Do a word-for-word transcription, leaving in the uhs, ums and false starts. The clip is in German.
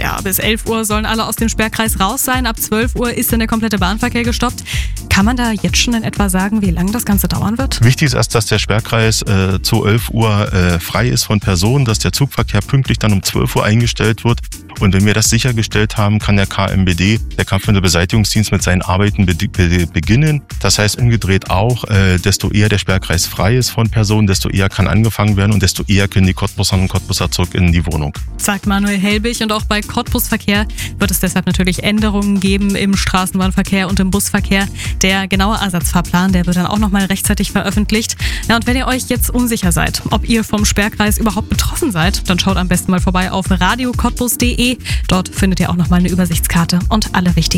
Ja, bis elf Uhr sollen alle aus dem Sperrkreis raus sein. Ab zwölf Uhr ist dann der komplette Bahnverkehr gestoppt. Kann man da jetzt schon in etwa sagen, wie lange das Ganze dauern wird? Wichtig ist erst, dass der Sperrkreis äh, zu elf Uhr äh, frei ist von Personen, dass der Zugverkehr pünktlich dann um zwölf Uhr eingestellt wird. Und wenn wir das sichergestellt haben, kann der K M B D, der Kampfmittelbeseitigungsdienst, mit seinen Arbeiten be- be- beginnen. Das heißt umgedreht auch, äh, desto eher der Sperrkreis frei ist von Personen, desto eher kann angefangen werden und desto eher können die Cottbusserinnen und Cottbusser zurück in die Wohnung. Sagt Manuel Helbig, und auch bei Cottbus-Verkehr wird es deshalb natürlich Änderungen geben im Straßenbahnverkehr und im Busverkehr. Der genaue Ersatzfahrplan, der wird dann auch nochmal rechtzeitig veröffentlicht. Ja, und wenn ihr euch jetzt unsicher seid, ob ihr vom Sperrkreis überhaupt betroffen seid, dann schaut am besten mal vorbei auf radio cottbus punkt de. Dort findet ihr auch nochmal eine Übersichtskarte und alle wichtigen